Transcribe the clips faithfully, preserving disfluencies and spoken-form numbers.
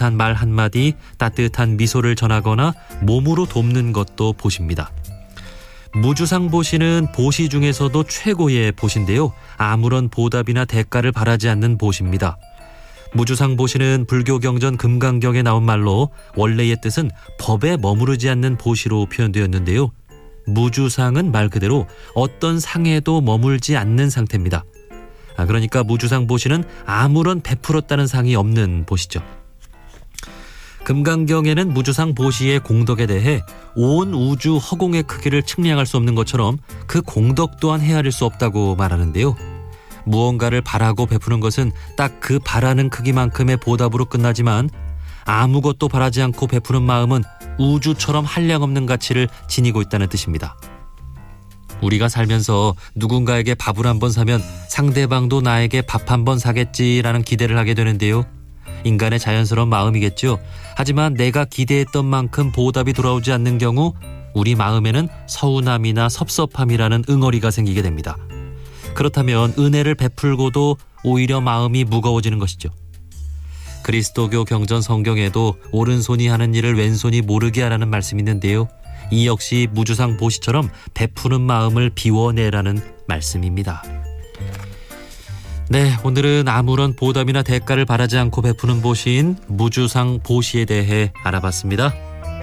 따뜻한 말 한마디, 따뜻한 미소를 전하거나 몸으로 돕는 것도 보시입니다. 무주상 보시는 보시 중에서도 최고의 보시인데요. 아무런 보답이나 대가를 바라지 않는 보시입니다. 무주상 보시는 불교 경전 금강경에 나온 말로 원래의 뜻은 법에 머무르지 않는 보시로 표현되었는데요. 무주상은 말 그대로 어떤 상에도 머물지 않는 상태입니다. 아, 그러니까 무주상 보시는 아무런 베풀었다는 상이 없는 보시죠. 금강경에는 무주상 보시의 공덕에 대해 온 우주 허공의 크기를 측량할 수 없는 것처럼 그 공덕 또한 헤아릴 수 없다고 말하는데요. 무언가를 바라고 베푸는 것은 딱 그 바라는 크기만큼의 보답으로 끝나지만 아무것도 바라지 않고 베푸는 마음은 우주처럼 한량없는 가치를 지니고 있다는 뜻입니다. 우리가 살면서 누군가에게 밥을 한 번 사면 상대방도 나에게 밥 한 번 사겠지라는 기대를 하게 되는데요. 인간의 자연스러운 마음이겠죠. 하지만 내가 기대했던 만큼 보답이 돌아오지 않는 경우 우리 마음에는 서운함이나 섭섭함이라는 응어리가 생기게 됩니다. 그렇다면 은혜를 베풀고도 오히려 마음이 무거워지는 것이죠. 그리스도교 경전 성경에도 오른손이 하는 일을 왼손이 모르게 하라는 말씀이 있는데요. 이 역시 무주상 보시처럼 베푸는 마음을 비워내라는 말씀입니다. 네, 오늘은 아무런 보답이나 대가를 바라지 않고 베푸는 보시인 무주상 보시에 대해 알아봤습니다.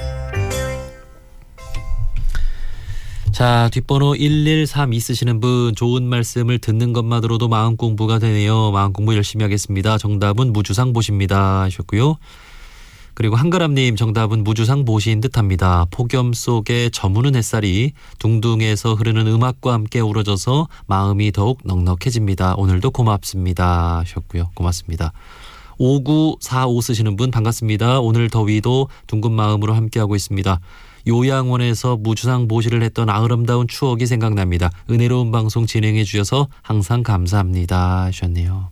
자, 뒷번호 일일삼이 쓰시는 분, 좋은 말씀을 듣는 것만으로도 마음 공부가 되네요. 마음 공부 열심히 하겠습니다. 정답은 무주상 보시입니다 하셨고요. 그리고 한가람님, 정답은 무주상 보시인 듯합니다. 폭염 속에 저무는 햇살이 둥둥해서 흐르는 음악과 함께 우러져서 마음이 더욱 넉넉해집니다. 오늘도 고맙습니다 하셨고요. 고맙습니다. 오구사오 쓰시는 분 반갑습니다. 오늘 더위도 둥근 마음으로 함께하고 있습니다. 요양원에서 무주상 보시를 했던 아름다운 추억이 생각납니다. 은혜로운 방송 진행해 주셔서 항상 감사합니다 하셨네요.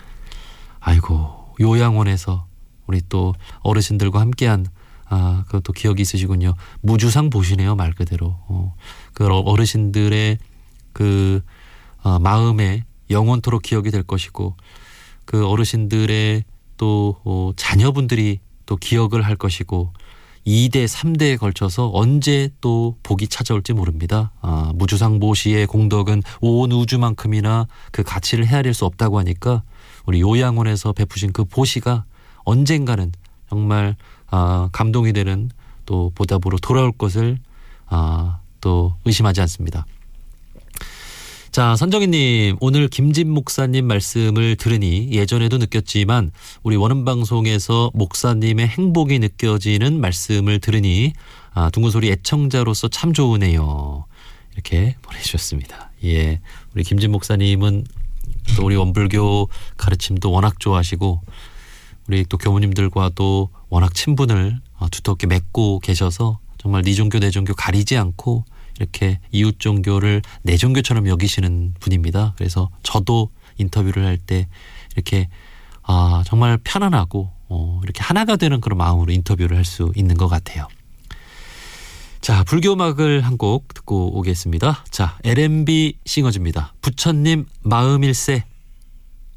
아이고, 요양원에서 우리 또 어르신들과 함께한 아, 그것도 기억이 있으시군요. 무주상 보시네요, 말 그대로. 어, 그 어르신들의 그 어, 마음에 영원토록 기억이 될 것이고 그 어르신들의 또 어, 자녀분들이 또 기억을 할 것이고 이 대, 삼 대에 걸쳐서 언제 또 복이 찾아올지 모릅니다. 아, 무주상 보시의 공덕은 온 우주만큼이나 그 가치를 헤아릴 수 없다고 하니까 우리 요양원에서 베푸신 그 보시가 언젠가는 정말 아, 감동이 되는 또 보답으로 돌아올 것을 아, 또 의심하지 않습니다. 자, 선정희님, 오늘 김진 목사님 말씀을 들으니 예전에도 느꼈지만 우리 원음방송에서 목사님의 행복이 느껴지는 말씀을 들으니 아, 둥근소리 애청자로서 참 좋으네요. 이렇게 보내주셨습니다. 예, 우리 김진 목사님은 또 우리 원불교 가르침도 워낙 좋아하시고 우리 또 교무님들과도 워낙 친분을 두텁게 맺고 계셔서 정말 네 종교 내 종교 가리지 않고 이렇게 이웃 종교를 내 종교처럼 여기시는 분입니다. 그래서 저도 인터뷰를 할 때 이렇게 아, 정말 편안하고 어, 이렇게 하나가 되는 그런 마음으로 인터뷰를 할 수 있는 것 같아요. 자, 불교 음악을 한 곡 듣고 오겠습니다. 자, 엘엠비 싱어즈입니다. 부처님 마음일세.